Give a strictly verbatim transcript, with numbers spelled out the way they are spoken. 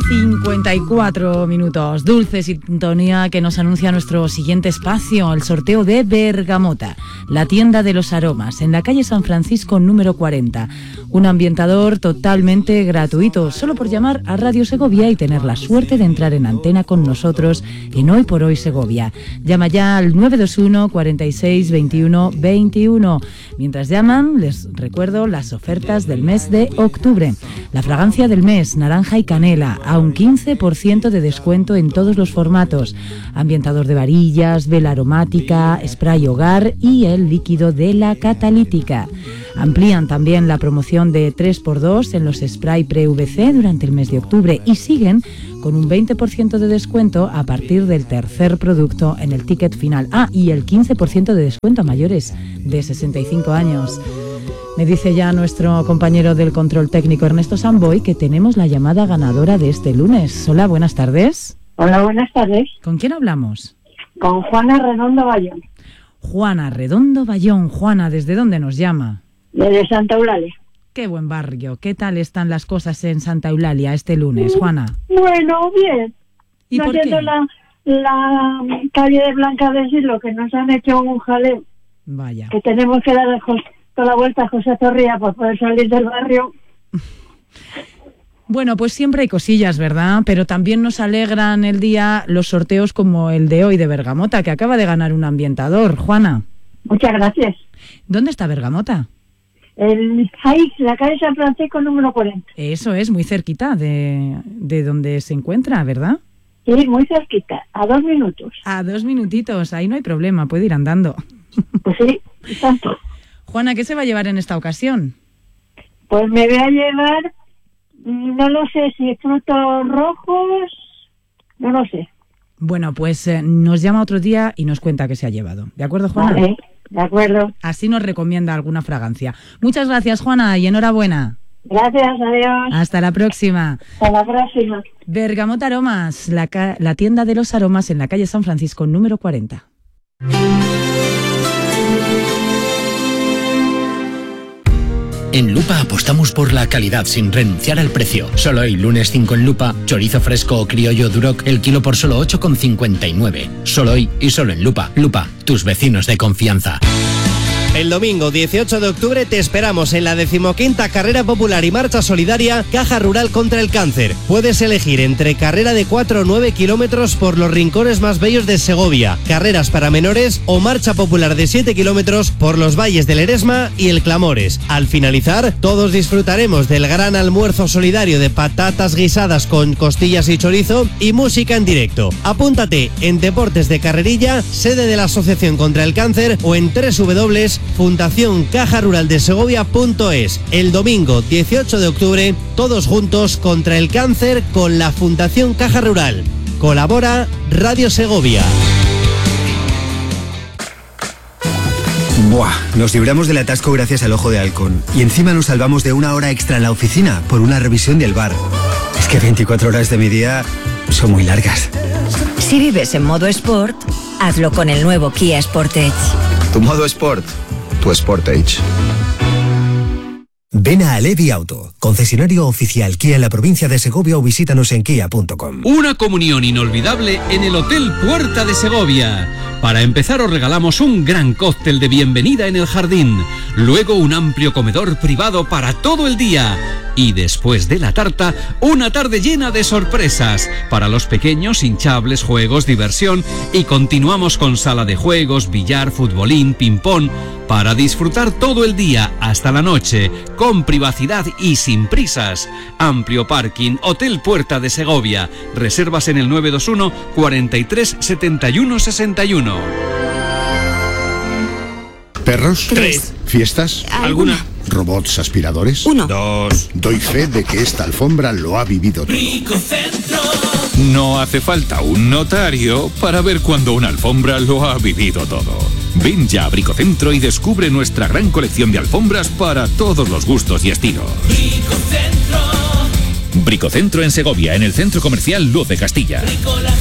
cincuenta y cuatro minutos, dulce sintonía que nos anuncia nuestro siguiente espacio, el sorteo de Bergamota, la tienda de los aromas, en la calle San Francisco número cuarenta. Un ambientador totalmente gratuito, solo por llamar a Radio Segovia y tener la suerte de entrar en antena con nosotros en Hoy por Hoy Segovia. Llama ya al nueve dos uno, cuarenta y seis, veintiuno, veintiuno. Mientras llaman, les recuerdo las ofertas del mes de octubre. La fragancia del mes, naranja y canela, a un quince por ciento de descuento en todos los formatos. Ambientador de varillas, vela aromática, spray hogar y el líquido de la catalítica. Amplían también la promoción de tres por dos en los spray pre-U V C durante el mes de octubre y siguen con un veinte por ciento de descuento a partir del tercer producto en el ticket final. Ah, y el quince por ciento de descuento a mayores de sesenta y cinco años. Me dice ya nuestro compañero del control técnico, Ernesto Samboy, que tenemos la llamada ganadora de este lunes. Hola, buenas tardes. Hola, buenas tardes. ¿Con quién hablamos? Con Juana Redondo Bayón. Juana Redondo Bayón. Juana, ¿desde dónde nos llama? Desde Santa Eulalia. Qué buen barrio. ¿Qué tal están las cosas en Santa Eulalia este lunes, Juana? Bueno, bien. ¿Y no por qué? La, la calle de Blanca de Silo, que nos han hecho un jaleo. Vaya. Que tenemos que dar toda la vuelta a José Zorrilla para poder salir del barrio. Bueno, pues siempre hay cosillas, ¿verdad? Pero también nos alegran el día los sorteos como el de hoy de Bergamota, que acaba de ganar un ambientador. Juana. Muchas gracias. ¿Dónde está Bergamota? El, ahí, la calle San Francisco número cuarenta. Eso es, muy cerquita de, de donde se encuentra, ¿verdad? Sí, muy cerquita, a dos minutos. A dos minutitos, ahí no hay problema, puede ir andando. Pues sí, tanto. Juana, ¿qué se va a llevar en esta ocasión? Pues me voy a llevar, no lo sé, si frutos rojos, no lo sé. Bueno, pues eh, nos llama otro día y nos cuenta qué se ha llevado. ¿De acuerdo, Juana? Vale, de acuerdo. Así nos recomienda alguna fragancia. Muchas gracias, Juana, y enhorabuena. Gracias, adiós. Hasta la próxima. Hasta la próxima. Bergamota Aromas, la, ca- la tienda de los aromas en la calle San Francisco número cuarenta. En Lupa apostamos por la calidad sin renunciar al precio. Solo hoy, lunes cinco en Lupa, chorizo fresco o criollo Duroc, el kilo por solo ocho con cincuenta y nueve. Solo hoy y solo en Lupa. Lupa, tus vecinos de confianza. El domingo dieciocho de octubre te esperamos en la decimoquinta Carrera Popular y Marcha Solidaria Caja Rural contra el Cáncer. Puedes elegir entre carrera de cuatro o nueve kilómetros por los rincones más bellos de Segovia, carreras para menores o marcha popular de siete kilómetros por los valles del Eresma y el Clamores. Al finalizar, todos disfrutaremos del gran almuerzo solidario de patatas guisadas con costillas y chorizo y música en directo. Apúntate en Deportes de Carrerilla, sede de la Asociación contra el Cáncer, o en doble u doble u doble u punto fundación caja rural de segovia punto es. El domingo dieciocho de octubre, todos juntos contra el cáncer con la Fundación Caja Rural. Colabora Radio Segovia. Buah, nos libramos del atasco gracias al Ojo de Halcón. Y encima nos salvamos de una hora extra en la oficina por una revisión del bar. Es que veinticuatro horas de mi día son muy largas. Si vives en modo Sport, hazlo con el nuevo Kia Sportage. Tu modo Sport, tu Sportage. Ven a Alevi Auto, concesionario oficial Kia en la provincia de Segovia, o visítanos en kia punto com. Una comunión inolvidable en el Hotel Puerta de Segovia. Para empezar os regalamos un gran cóctel de bienvenida en el jardín, luego un amplio comedor privado para todo el día y después de la tarta, una tarde llena de sorpresas para los pequeños, hinchables, juegos, diversión, y continuamos con sala de juegos, billar, futbolín, ping-pong, para disfrutar todo el día hasta la noche, con privacidad y sin prisas. Amplio parking, Hotel Puerta de Segovia. Reservas en el nueve dos uno, cuarenta y tres, setenta y uno, sesenta y uno. ¿Perros? Tres. ¿Fiestas? ¿Alguna? ¿Robots aspiradores? Uno. Dos. Doy fe de que esta alfombra lo ha vivido todo. Bricocentro. No hace falta un notario para ver cuando una alfombra lo ha vivido todo. Ven ya a Bricocentro y descubre nuestra gran colección de alfombras para todos los gustos y estilos. Bricocentro. Bricocentro en Segovia, en el Centro Comercial Luz de Castilla.